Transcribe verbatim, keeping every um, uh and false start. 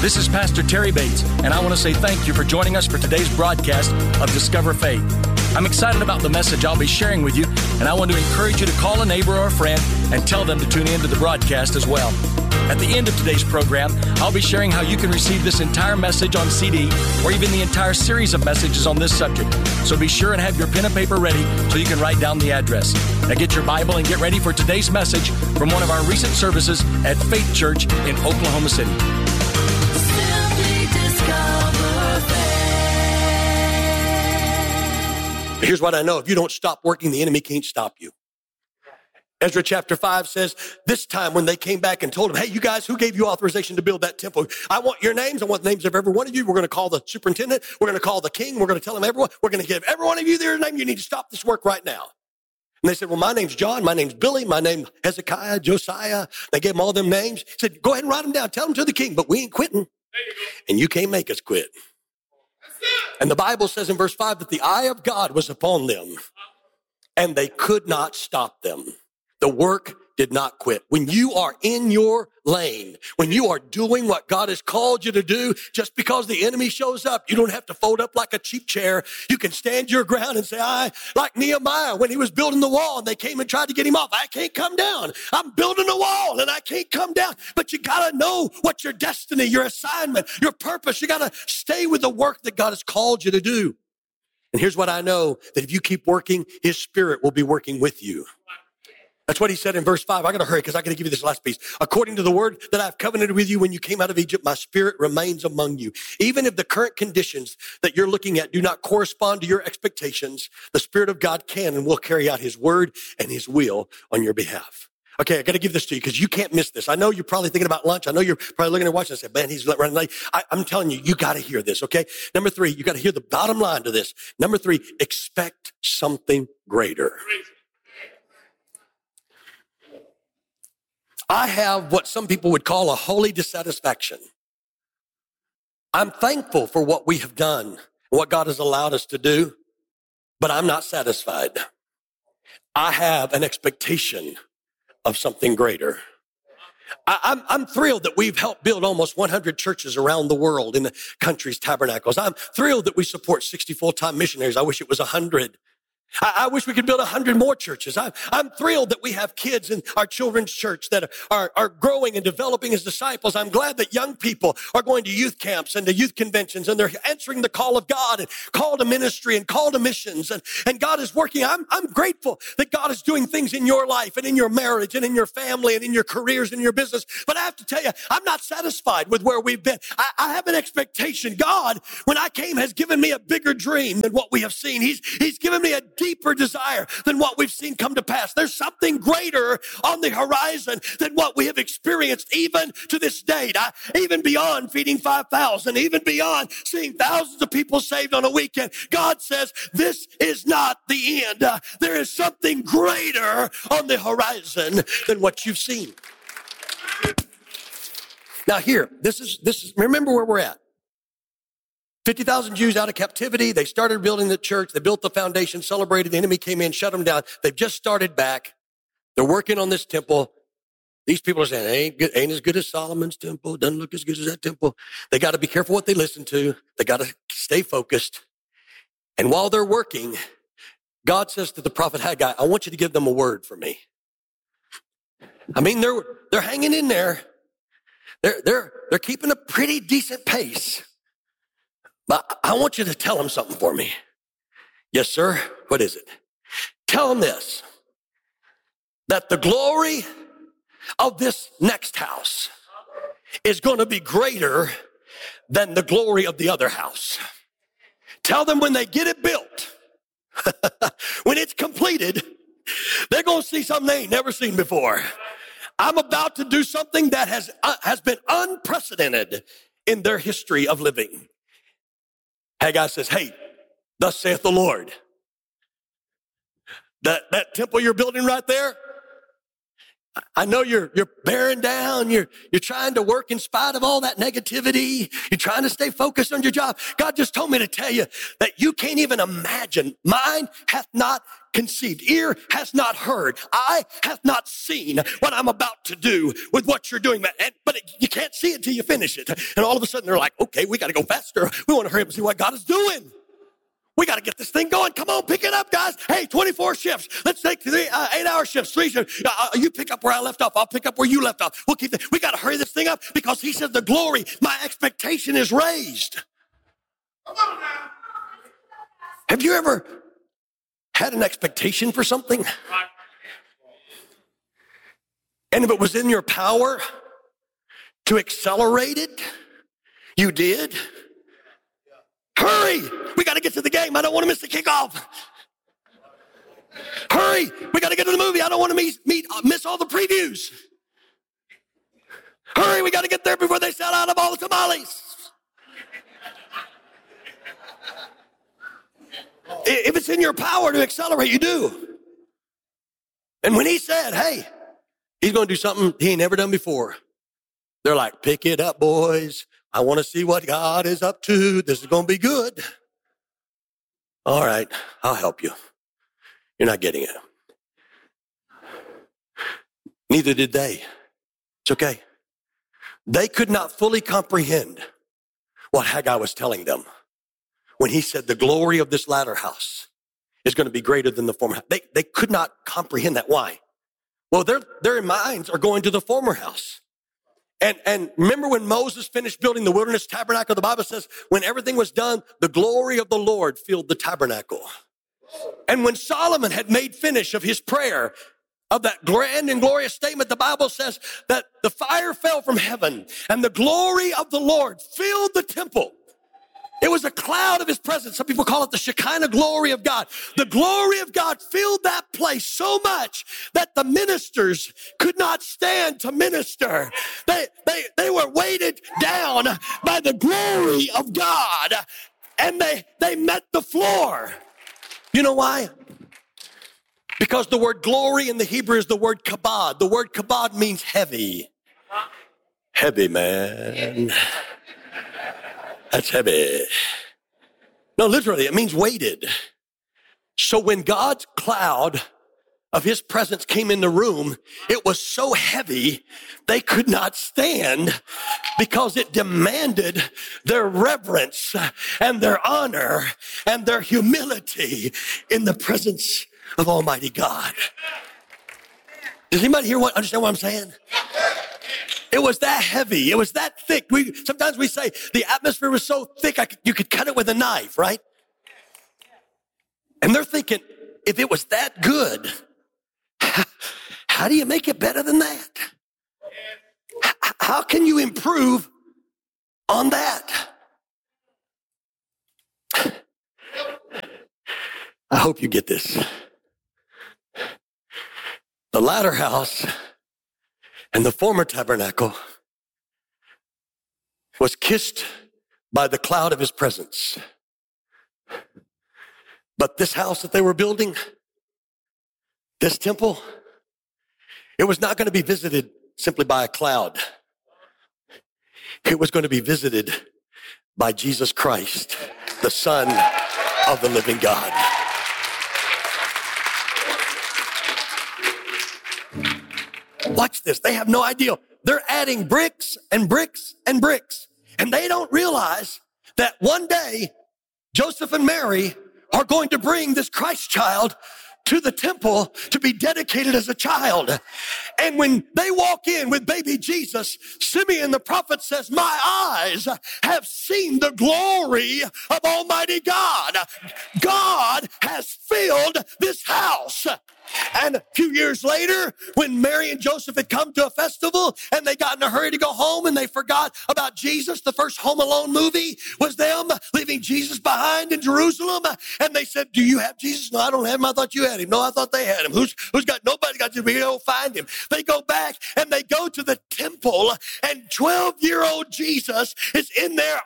This is Pastor Terry Bates, and I want to say thank you for joining us for today's broadcast of Discover Faith. I'm excited about the message I'll be sharing with you, and I want to encourage you to call a neighbor or a friend and tell them to tune in to the broadcast as well. At the end of today's program, I'll be sharing how you can receive this entire message on C D or even the entire series of messages on this subject. So be sure and have your pen and paper ready so you can write down the address. Now get your Bible and get ready for today's message from one of our recent services at Faith Church in Oklahoma City. Here's what I know. If you don't stop working, the enemy can't stop you. Ezra chapter five says, this time when they came back and told him, hey, you guys, who gave you authorization to build that temple? I want your names. I want the names of every one of you. We're going to call the superintendent. We're going to call the king. We're going to tell him everyone. We're going to give every one of you their name. You need to stop this work right now. And they said, well, my name's John. My name's Billy. My name's Hezekiah, Josiah. They gave them all them names. He said, go ahead and write them down. Tell them to the king, but we ain't quitting. And you can't make us quit. And the Bible says in verse five that the eye of God was upon them and they could not stop them. The work did not quit. When you are in your lane, when you are doing what God has called you to do, just because the enemy shows up, you don't have to fold up like a cheap chair. You can stand your ground and say, I, like Nehemiah, when he was building the wall and they came and tried to get him off, I can't come down. I'm building a wall and I can't come down. But you got to know what your destiny, your assignment, your purpose, you got to stay with the work that God has called you to do. And here's what I know, that if you keep working, his spirit will be working with you. That's what he said in verse five. I got to hurry because I got to give you this last piece. According to the word that I've covenanted with you when you came out of Egypt, my spirit remains among you. Even if the current conditions that you're looking at do not correspond to your expectations, the Spirit of God can and will carry out his word and his will on your behalf. Okay, I got to give this to you because you can't miss this. I know you're probably thinking about lunch. I know you're probably looking at watching and say, man, he's running late. I, I'm telling you, you got to hear this, okay? Number three, you got to hear the bottom line to this. Number three, expect something greater. I have what some people would call a holy dissatisfaction. I'm thankful for what we have done, what God has allowed us to do, but I'm not satisfied. I have an expectation of something greater. I, I'm, I'm thrilled that we've helped build almost one hundred churches around the world in the country's tabernacles. I'm thrilled that we support sixty full-time missionaries. I wish it was one hundred. I, I wish we could build a hundred more churches. I, I'm thrilled that we have kids in our children's church that are, are growing and developing as disciples. I'm glad that young people are going to youth camps and to youth conventions and they're answering the call of God and call to ministry and call to missions. And, and God is working. I'm, I'm grateful that God is doing things in your life and in your marriage and in your family and in your careers and your business. But I have to tell you, I'm not satisfied with where we've been. I, I have an expectation. God, when I came, has given me a bigger dream than what we have seen. He's, he's given me a deeper desire than what we've seen come to pass. There's something greater on the horizon than what we have experienced even to this date. I, even beyond feeding five thousand, even beyond seeing thousands of people saved on a weekend. God says this is not the end. Uh, there is something greater on the horizon than what you've seen. Now here, this is, this is, remember where we're at. fifty thousand Jews out of captivity. They started building the church. They built the foundation, celebrated. The enemy came in, shut them down. They've just started back. They're working on this temple. These people are saying, ain't good, ain't as good as Solomon's temple. Doesn't look as good as that temple. They got to be careful what they listen to. They got to stay focused. And while they're working, God says to the prophet Haggai, I want you to give them a word for me. I mean, they're, they're hanging in there. They're, they're, they're keeping a pretty decent pace. But I want you to tell them something for me. Yes, sir. What is it? Tell them this, that the glory of this next house is going to be greater than the glory of the other house. Tell them when they get it built, when it's completed, they're going to see something they ain't never seen before. I'm about to do something that has, uh, has been unprecedented in their history of living. Haggai says, hey, thus saith the Lord. That, that temple you're building right there, I know you're, you're bearing down. You're, you're trying to work in spite of all that negativity. You're trying to stay focused on your job. God just told me to tell you that you can't even imagine. Mind hath not conceived. Ear has not heard. Eye hath not seen what I'm about to do with what you're doing. And, but it, you can't see it till you finish it. And all of a sudden they're like, okay, we got to go faster. We want to hurry up and see what God is doing. We got to get this thing going. Come on, pick it up, guys. Hey, twenty-four shifts. Let's take three, uh, eight-hour shifts, three shifts. Uh, you pick up where I left off. I'll pick up where you left off. We'll keep. The, we got to hurry this thing up because he said the glory, my expectation is raised. Have you ever had an expectation for something? And if it was in your power to accelerate it, you did. Hurry! We got to get to the game. I don't want to miss the kickoff. Hurry! We got to get to the movie. I don't want to meet, meet, uh, miss all the previews. Hurry! We got to get there before they sell out of all the tamales. If it's in your power to accelerate, you do. And when he said, hey, he's going to do something he ain't never done before, they're like, pick it up, boys. I want to see what God is up to. This is going to be good. All right, I'll help you. You're not getting it. Neither did they. It's okay. They could not fully comprehend what Haggai was telling them when he said the glory of this latter house is going to be greater than the former house. They, they could not comprehend that. Why? Well, their, their minds are going to the former house. And, and remember when Moses finished building the wilderness tabernacle, the Bible says when everything was done, the glory of the Lord filled the tabernacle. And when Solomon had made finish of his prayer, of that grand and glorious statement, the Bible says that the fire fell from heaven and the glory of the Lord filled the temple. It was a cloud of his presence. Some people call it the Shekinah glory of God. The glory of God filled that place so much that the ministers could not stand to minister. They, they, they were weighted down by the glory of God, and they, they met the floor. You know why? Because the word glory in the Hebrew is the word kabod. The word kabod means heavy. Heavy, man. That's heavy. No, literally, it means weighted. So when God's cloud of his presence came in the room, it was so heavy they could not stand because it demanded their reverence and their honor and their humility in the presence of Almighty God. Does anybody hear what, understand what I'm saying? It was that heavy. It was that thick. We, sometimes we say the atmosphere was so thick, I could, you could cut it with a knife, right? And they're thinking, if it was that good, how do you make it better than that? How can you improve on that? I hope you get this. The latter house and the former tabernacle was kissed by the cloud of his presence. But this house that they were building, this temple, it was not going to be visited simply by a cloud. It was going to be visited by Jesus Christ, the Son of the living God. Watch this. They have no idea. They're adding bricks and bricks and bricks. And they don't realize that one day Joseph and Mary are going to bring this Christ child to the temple to be dedicated as a child. And when they walk in with baby Jesus, Simeon the prophet says, my eyes have seen the glory of Almighty God. God has filled this house. And a few years later, when Mary and Joseph had come to a festival and they got in a hurry to go home and they forgot about Jesus, the first Home Alone movie was them leaving Jesus behind in Jerusalem. And they said, do you have Jesus? No, I don't have him. I thought you had him. No, I thought they had him. Who's, who's got, nobody got you. We don't find him. They go back and they go to the temple and twelve-year-old Jesus is in there